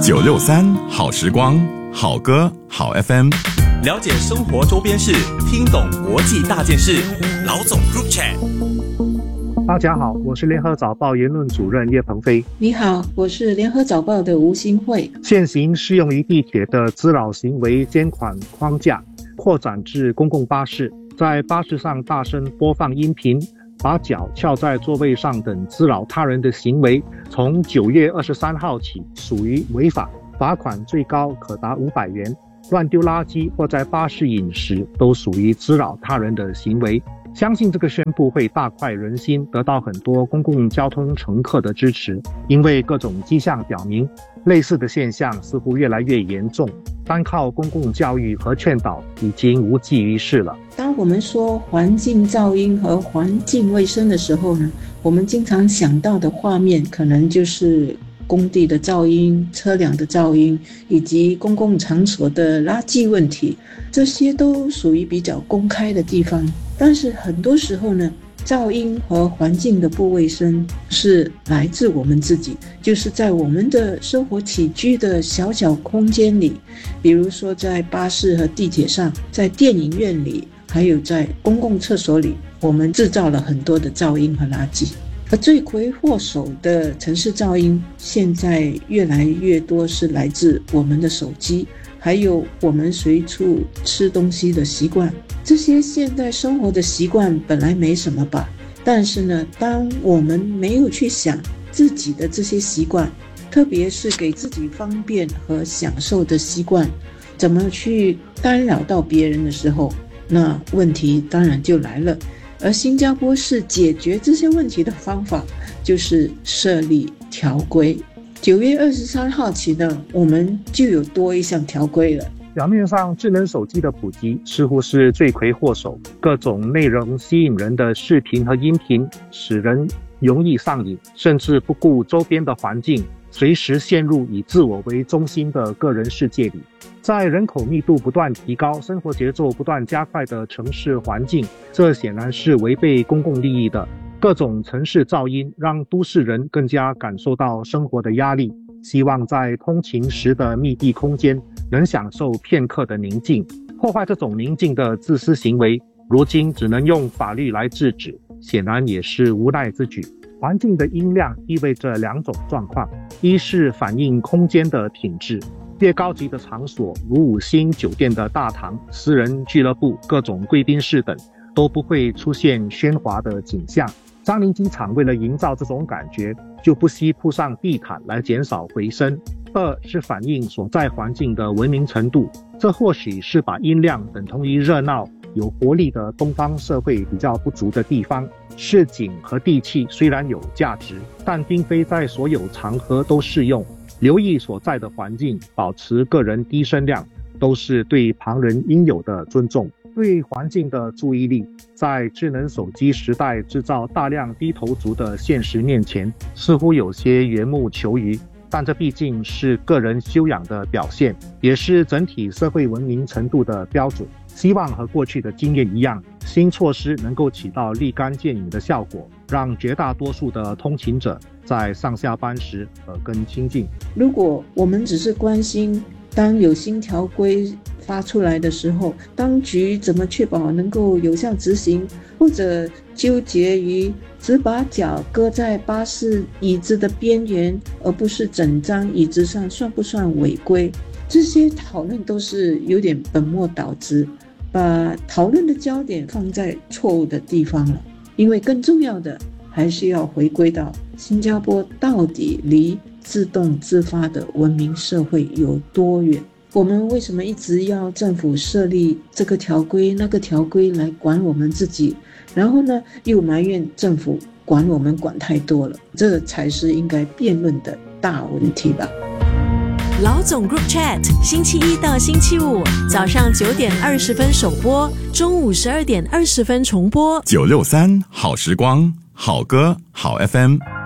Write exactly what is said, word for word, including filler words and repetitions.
九六三好时光，好歌好 F M， 了解生活周边事，听懂国际大件事。老总 Group Chat。 大家好，我是联合早报言论主任叶鹏飞。 你好，我是联合早报的吴新慧。 现行适用于地铁的滋扰行为监管框架扩展至公共巴士，在巴士上大声播放音频、把脚翘在座位上等滋扰他人的行为，从九月二十三号起属于违法，罚款最高可达五百元。乱丢垃圾或在巴士饮食都属于滋扰他人的行为。相信这个宣布会大快人心，得到很多公共交通乘客的支持，因为各种迹象表明，类似的现象似乎越来越严重，单靠公共教育和劝导已经无济于事了。 当我们说环境噪音和环境卫生的时候呢，我们经常想到的画面可能就是工地的噪音、车辆的噪音，以及公共场所的垃圾问题，这些都属于比较公开的地方。但是很多时候呢，噪音和环境的不卫生是来自我们自己，就是在我们的生活起居的小小空间里，比如说在巴士和地铁上，在电影院里，还有在公共厕所里，我们制造了很多的噪音和垃圾。而罪魁祸首的城市噪音现在越来越多是来自我们的手机，还有我们随处吃东西的习惯。这些现代生活的习惯本来没什么吧，但是呢，当我们没有去想自己的这些习惯，特别是给自己方便和享受的习惯，怎么去干扰到别人的时候，那问题当然就来了。而新加坡是解决这些问题的方法，就是设立条规。九月二十三号起呢，我们就有多一项条规了。 表面上，智能手机的普及似乎是罪魁祸首，各种内容吸引人的视频和音频，使人容易上瘾，甚至不顾周边的环境，随时陷入以自我为中心的个人世界里。在人口密度不断提高、生活节奏不断加快的城市环境，这显然是违背公共利益的。各种城市噪音让都市人更加感受到生活的压力，希望在通勤时的密闭空间能享受片刻的宁静。破坏这种宁静的自私行为，如今只能用法律来制止，显然也是无奈之举。环境的音量意味着两种状况，一是反映空间的品质，越高级的场所，如五星酒店的大堂、私人俱乐部、各种贵宾室等，都不会出现喧哗的景象。樟林机场为了营造这种感觉，就不惜铺上地毯来减少回声。二是反映所在环境的文明程度，这或许是把音量等同于热闹、有活力的东方社会比较不足的地方。市井和地气虽然有价值，但并非在所有场合都适用。留意所在的环境，保持个人低声量，都是对旁人应有的尊重。对环境的注意力，在智能手机时代制造大量低头族的现实面前，似乎有些缘木求鱼，但这毕竟是个人修养的表现，也是整体社会文明程度的标准。希望和过去的经验一样，新措施能够起到立竿见影的效果，让绝大多数的通勤者在上下班时耳根清净。 如果我们只是关心当有新条规发出来的时候，当局怎么确保能够有效执行，或者纠结于只把脚搁在巴士椅子的边缘，而不是整张椅子上，算不算违规？这些讨论都是有点本末倒置，把讨论的焦点放在错误的地方了。因为更重要的还是要回归到新加坡到底离自动自发的文明社会有多远。我们为什么一直要政府设立这个条规那个条规来管我们自己，然后呢又埋怨政府管我们管太多了？这才是应该辩论的大问题吧。 老总 Group Chat 星期一到星期五早上九点二十分首播，中午十二点二十分重播。 九六三好时光，好歌好 F M。